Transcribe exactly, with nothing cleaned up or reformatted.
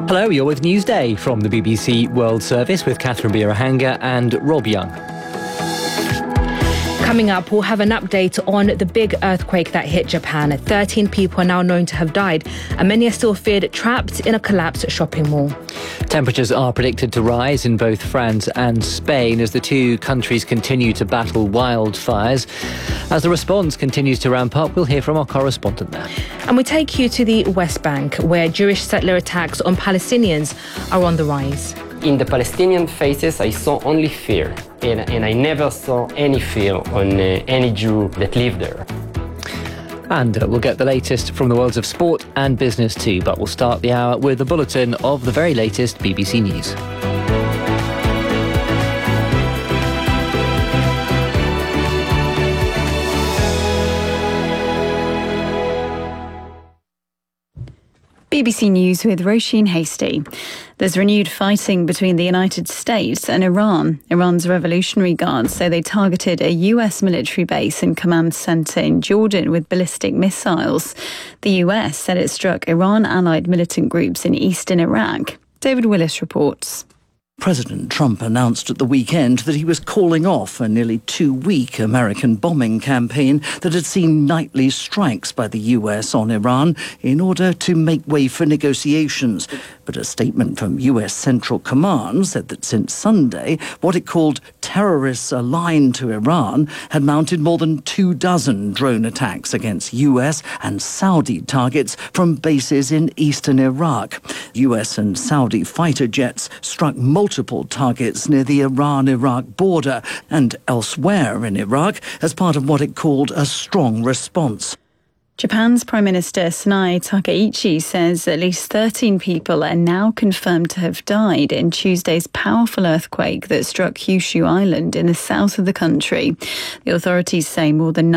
Hello, you're with Newsday from the B B C World Service with Catherine Birahanga and Rob Young. Coming up, we'll have an update on the big earthquake that hit Japan. thirteen people are now known to have died, and many are still feared trapped in a collapsed shopping mall. Temperatures are predicted to rise in both France and Spain as the two countries continue to battle wildfires. As the response continues to ramp up, we'll hear from our correspondent there. And we take you to the West Bank, where Jewish settler attacks on Palestinians are on the rise. In the Palestinian faces, I saw only fear, and, and I never saw any fear on uh, any Jew that lived there. And uh, we'll get the latest from the worlds of sport and business too, but we'll start the hour with a bulletin of the very latest B B C News. B B C News with Roisin Hasty. There's renewed fighting between the United States and Iran. Iran's Revolutionary Guards say they targeted a U S military base and command centre in Jordan with ballistic missiles. The U S said it struck Iran-allied militant groups in eastern Iraq. David Willis reports. President Trump announced at the weekend that he was calling off a nearly two-week American bombing campaign that had seen nightly strikes by the U S on Iran in order to make way for negotiations. But a statement from U S Central Command said that since Sunday, what it called terrorists aligned to Iran had mounted more than two dozen drone attacks against U S and Saudi targets from bases in eastern Iraq. U S and Saudi fighter jets struck multiple multiple targets near the Iran-Iraq border and elsewhere in Iraq as part of what it called a strong response. Japan's Prime Minister Sanae Takaichi says at least thirteen people are now confirmed to have died in Tuesday's powerful earthquake that struck Kyushu Island in the south of the country. The authorities say more than